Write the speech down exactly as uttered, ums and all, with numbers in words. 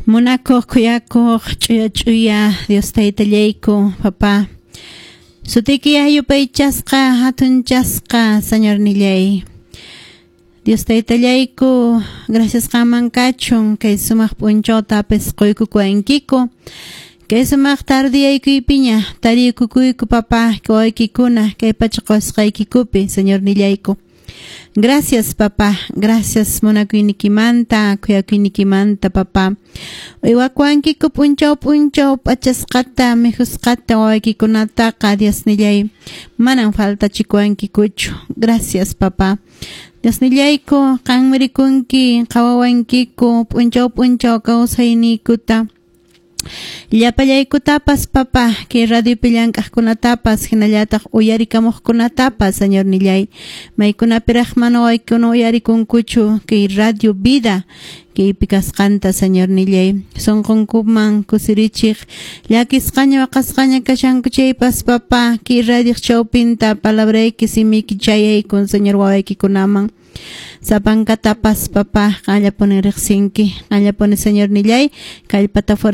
Monaco, Kuyako, Chuya Chuya, Dios Taitaleiko, papá. Sutiki ayupay chasqa, hatun chasqa, Señor Nillay. Dios Taitaleiko, gracias kaman kachon, kay sumaq punchota pesqoyku kuankiko. Kay sumaq tardiyayku ipiña, tarikukuyku papá, kawaykikuna, kay pachaqosqaykikupi, Señor Nillayko. Gracias, papá. Gracias, monakuinikimanta, kuyakuinikimanta, papá. Uywakuankiku punchaw punchaw pachasqata, mejusqata, wawaykikunataqa, Dios nillay. Manan faltachikuankikuchu. Gracias, papá. Dios nillayku, qanmirikunki, qawawankiku, punchaw punchaw kawsaynikuta. Llapallaykutapas papá, que radio pillankaqkunatapas hinallataq uyarikamuqkunatapas, Señor Nillay. Maykunapiraq mana waykuna uyarikunkuchu, que radio vida, que pikasqanta, Señor Nillay. Sunqunkuman kusirichiq, llakisqaña waqasqaña kashankuchaypas papá, que radio chawpinta palabrayki simiki chayaykun, Señor wawaykikunaman. Sapankatapas papá, qallapuni riqsinki, qallapuni, Señor Nillay, kallpata